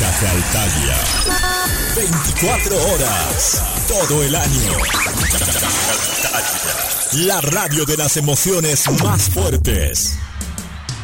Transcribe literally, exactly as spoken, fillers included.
Chacaltaya. veinticuatro horas, todo el año. La radio de las emociones más fuertes.